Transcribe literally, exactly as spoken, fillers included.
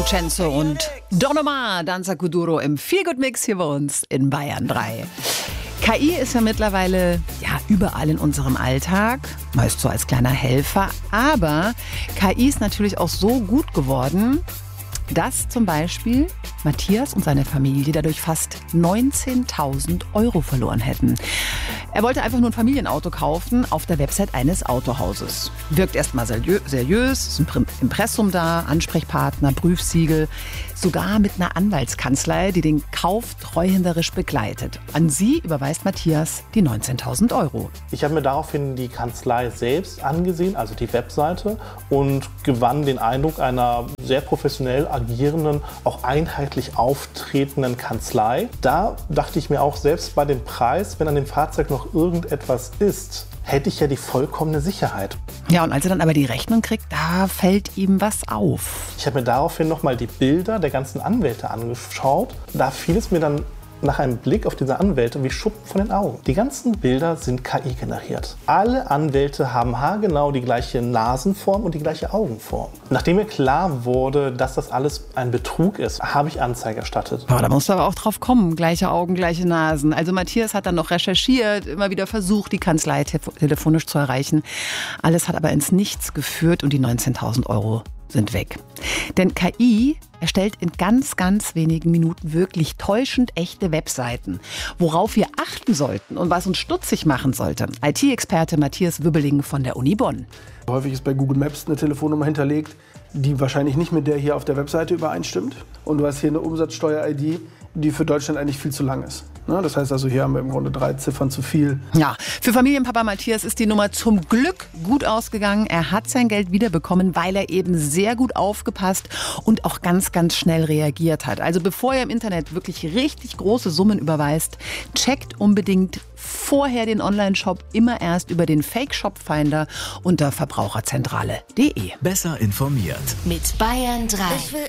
Vincenzo und Don Omar, Danza Kuduro im Feelgood-Mix hier bei uns in Bayern drei. K I ist ja mittlerweile ja, überall in unserem Alltag, meist so als kleiner Helfer. Aber K I ist natürlich auch so gut geworden, dass zum Beispiel Matthias und seine Familie dadurch fast neunzehntausend Euro verloren hätten. Er wollte einfach nur ein Familienauto kaufen auf der Website eines Autohauses. Wirkt erstmal seriös, ist ein Impressum da, Ansprechpartner, Prüfsiegel, sogar mit einer Anwaltskanzlei, die den Kauf treuhänderisch begleitet. An sie überweist Matthias die neunzehntausend Euro. Ich habe mir daraufhin die Kanzlei selbst angesehen, also die Webseite, und gewann den Eindruck einer sehr professionell agierenden, auch einheitlich auftretenden Kanzlei. Da dachte ich mir auch, selbst bei dem Preis, wenn an dem Fahrzeug noch irgendetwas ist, hätte ich ja die vollkommene Sicherheit. Ja, und als er dann aber die Rechnung kriegt, da fällt ihm was auf. Ich habe mir daraufhin nochmal die Bilder der ganzen Anwälte angeschaut. Da fiel es mir dann nach einem Blick auf diese Anwälte wie Schuppen von den Augen. Die ganzen Bilder sind K I generiert. Alle Anwälte haben haargenau die gleiche Nasenform und die gleiche Augenform. Nachdem mir klar wurde, dass das alles ein Betrug ist, habe ich Anzeige erstattet. Boah, da musst du aber auch drauf kommen. Gleiche Augen, gleiche Nasen. Also Matthias hat dann noch recherchiert, immer wieder versucht, die Kanzlei te- telefonisch zu erreichen. Alles hat aber ins Nichts geführt und die neunzehntausend Euro sind weg. Denn K I erstellt in ganz, ganz wenigen Minuten wirklich täuschend echte Webseiten. Worauf wir achten sollten und was uns stutzig machen sollte. I T-Experte Matthias Wübbeling von der Uni Bonn. Häufig ist bei Google Maps eine Telefonnummer hinterlegt, die wahrscheinlich nicht mit der hier auf der Webseite übereinstimmt. Und du hast hier eine Umsatzsteuer-I D, die für Deutschland eigentlich viel zu lang ist. Das heißt also, hier haben wir im Grunde drei Ziffern zu viel. Ja, für Familienpapa Matthias ist die Nummer zum Glück gut ausgegangen. Er hat sein Geld wiederbekommen, weil er eben sehr gut aufgepasst und auch ganz, ganz schnell reagiert hat. Also bevor ihr im Internet wirklich richtig große Summen überweist, checkt unbedingt vorher den Online-Shop immer erst über den Fake-Shop-Finder unter verbraucherzentrale punkt de. Besser informiert Mit Bayern drei.